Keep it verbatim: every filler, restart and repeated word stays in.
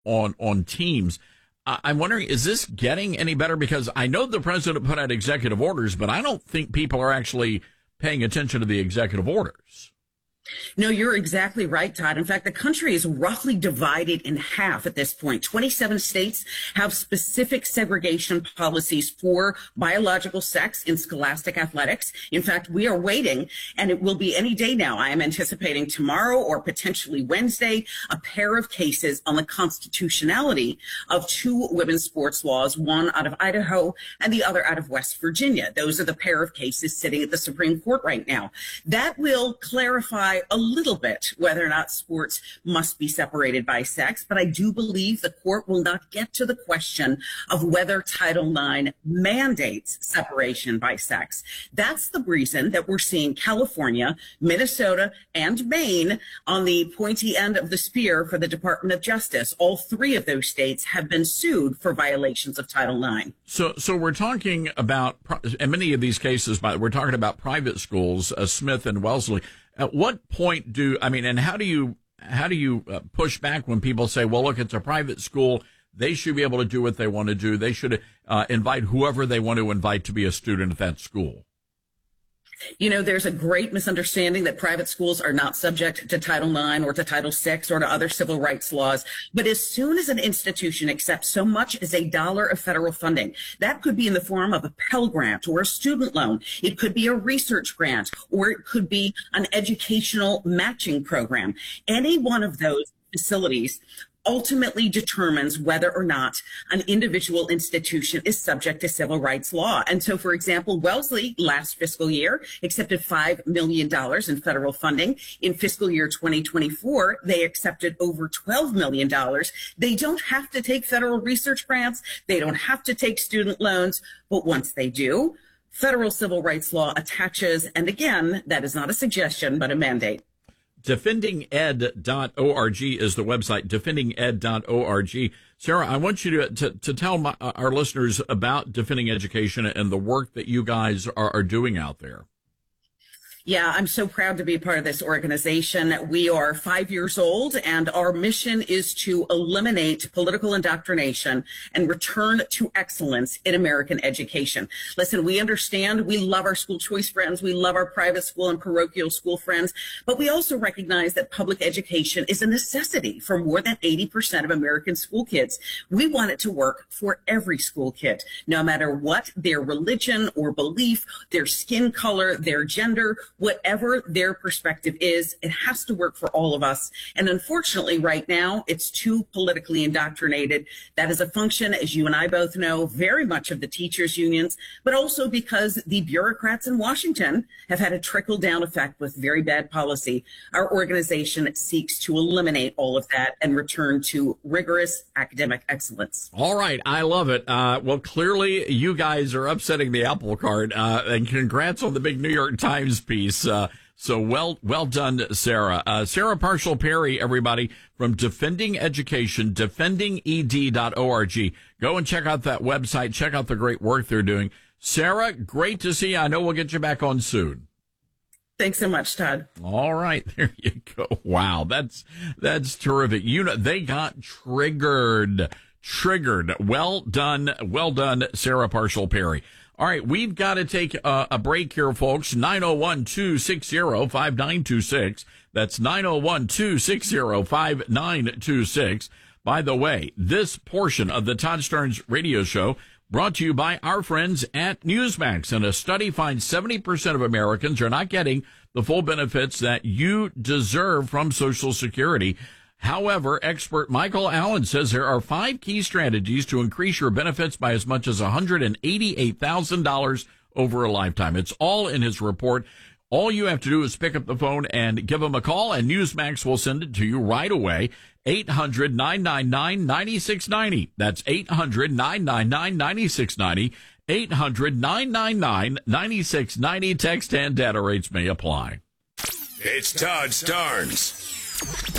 on on teams. Uh, I'm wondering, is this getting any better? Because I know the president put out executive orders, but I don't think people are actually paying attention to the executive orders. No, you're exactly right, Todd. In fact, the country is roughly divided in half at this point. twenty-seven states have specific segregation policies for biological sex in scholastic athletics. In fact, we are waiting, and it will be any day now. I am anticipating tomorrow or potentially Wednesday, a pair of cases on the constitutionality of two women's sports laws, one out of Idaho and the other out of West Virginia. Those are the pair of cases sitting at the Supreme Court right now. That will clarify a little bit whether or not sports must be separated by sex, but I do believe the court will not get to the question of whether Title nine mandates separation by sex. That's the reason that we're seeing California, Minnesota, and Maine on the pointy end of the spear for the Department of Justice. All three of those states have been sued for violations of Title nine. So, so we're talking about, in many of these cases, by we're talking about private schools, uh, Smith and Wellesley. At what point do, I mean, and how do you, how do you uh, push back when people say, well, look, it's a private school. They should be able to do what they want to do. They should uh, invite whoever they want to invite to be a student at that school. You know, there's a great misunderstanding that private schools are not subject to Title nine or to Title six or to other civil rights laws. But as soon as an institution accepts so much as a dollar of federal funding, that could be in the form of a Pell Grant or a student loan. It could be a research grant, or it could be an educational matching program. Any one of those facilities ultimately determines whether or not an individual institution is subject to civil rights law. And so, for example, Wellesley last fiscal year accepted five million dollars in federal funding. In fiscal year twenty twenty-four, they accepted over twelve million dollars. They don't have to take federal research grants. They don't have to take student loans. But once they do, federal civil rights law attaches. And again, that is not a suggestion, but a mandate. defending ed dot org is the website, defending ed dot org. Sarah, I want you to to, to tell my, our listeners about Defending Education and the work that you guys are, are doing out there. Yeah, I'm so proud to be a part of this organization. We are five years old, and our mission is to eliminate political indoctrination and return to excellence in American education. Listen, we understand we love our school choice friends. We love our private school and parochial school friends, but we also recognize that public education is a necessity for more than eighty percent of American school kids. We want it to work for every school kid, no matter what their religion or belief, their skin color, their gender, whatever their perspective is. It has to work for all of us. And unfortunately, right now, it's too politically indoctrinated. That is a function, as you and I both know, very much of the teachers' unions, but also because the bureaucrats in Washington have had a trickle-down effect with very bad policy. Our organization seeks to eliminate all of that and return to rigorous academic excellence. All right. I love it. Uh, well, clearly, you guys are upsetting the apple cart, uh, and congrats on the big New York Times piece. Uh, so well, well done, Sarah. Uh, Sarah Parshall Perry, everybody, from Defending Education, defending ed dot org. Go and check out that website. Check out the great work they're doing. Sarah, great to see you. I know we'll get you back on soon. Thanks so much, Todd. All right. There you go. Wow. That's, that's terrific. You know, they got triggered, triggered. Well done. Well done, Sarah Parshall Perry. All right, we've got to take a, a break here, folks. nine oh one, two six zero, five nine two six. That's nine oh one, two six zero, five nine two six. By the way, this portion of the Todd Starnes radio show brought to you by our friends at Newsmax. And a study finds seventy percent of Americans are not getting the full benefits that you deserve from Social Security. However, expert Michael Allen says there are five key strategies to increase your benefits by as much as one hundred eighty-eight thousand dollars over a lifetime. It's all in his report. All you have to do is pick up the phone and give him a call, and Newsmax will send it to you right away. eight hundred, nine nine nine, nine six nine zero. That's eight hundred, nine nine nine, nine six nine zero. eight hundred, nine nine nine, nine six nine zero. Text and data rates may apply. It's Todd Starnes.